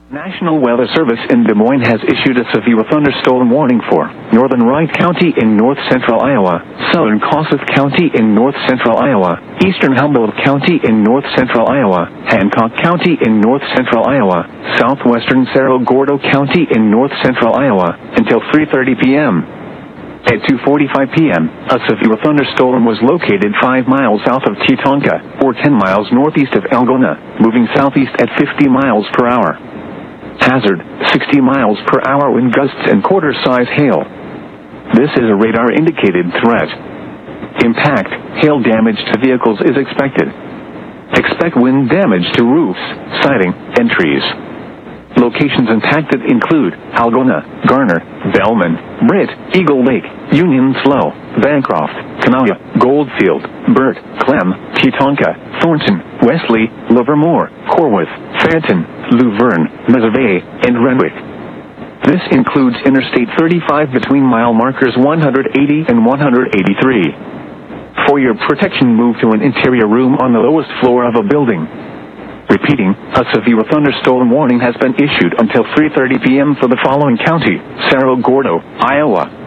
National Weather Service in Des Moines has issued a severe thunderstorm warning for northern Wright County in north-central Iowa, southern Kossuth County in north-central Iowa, eastern Humboldt County in north-central Iowa, Hancock County in north-central Iowa, southwestern Cerro Gordo County in north-central Iowa, until 3:30 p.m. At 2:45 p.m., a severe thunderstorm was located 5 miles south of Tetonka, or 10 miles northeast of Algona, moving southeast at 50 miles per hour. Hazard, 60 miles per hour wind gusts and quarter-size hail. This is a radar-indicated threat. Impact, hail damage to vehicles is expected. Expect wind damage to roofs, siding, and trees. Locations impacted include Algona, Garner, Bellman, Britt, Eagle Lake, Union Slough, Bancroft, Kanawha, Goldfield, Burt, Clem, Tetonka, Thornton, Wesley, Livermore, Corwith, Fenton, Luverne, Meservey, and Renwick. This includes Interstate 35 between mile markers 180 and 183. For your protection, move to an interior room on the lowest floor of a building. Repeating, a severe thunderstorm warning has been issued until 3:30 p.m. for the following county: Cerro Gordo, Iowa,